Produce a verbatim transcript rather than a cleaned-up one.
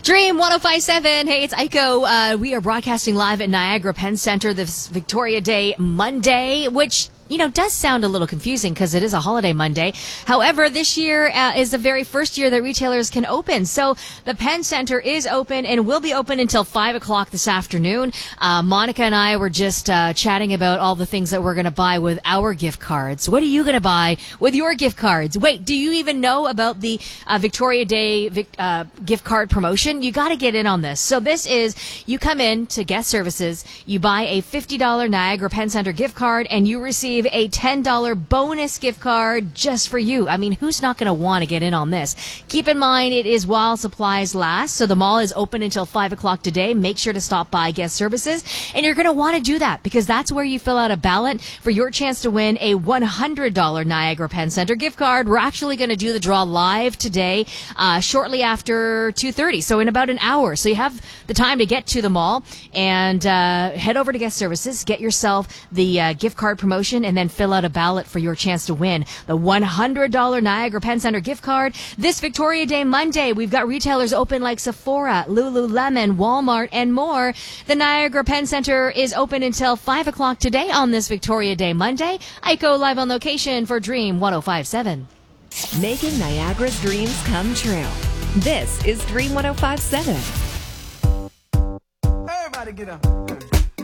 Dream one oh five point seven. Hey, it's Aiko. Uh, we are broadcasting live at Niagara Penn Center this Victoria Day Monday, which, you know, does sound a little confusing because it is a holiday Monday. However, this year uh, is the very first year that retailers can open. So the Penn Center is open and will be open until five o'clock this afternoon. Uh, Monica and I were just uh, chatting about all the things that we're going to buy with our gift cards. What are you going to buy with your gift cards? Wait, do you even know about the uh, Victoria Day Vic, uh, gift card promotion? You got to get in on this. So this is, you come in to Guest Services, you buy a fifty dollars Niagara Penn Center gift card, and you receive a ten dollars bonus gift card just for you. I mean, who's not going to want to get in on this? Keep in mind, it is while supplies last, so the mall is open until five o'clock today. Make sure to stop by Guest Services, and you're going to want to do that because that's where you fill out a ballot for your chance to win a one hundred dollars Niagara Penn Center gift card. We're actually going to do the draw live today, uh, shortly after two thirty, so in about an hour. So you have the time to get to the mall and uh, head over to Guest Services, get yourself the uh, gift card promotion, and then fill out a ballot for your chance to win the one hundred dollars Niagara Penn Center gift card. This Victoria Day Monday, we've got retailers open like Sephora, Lululemon, Walmart, and more. The Niagara Penn Center is open until five o'clock today on this Victoria Day Monday. Aiko live on location for Dream one oh five point seven. Making Niagara's dreams come true. This is Dream one oh five point seven. Everybody get up.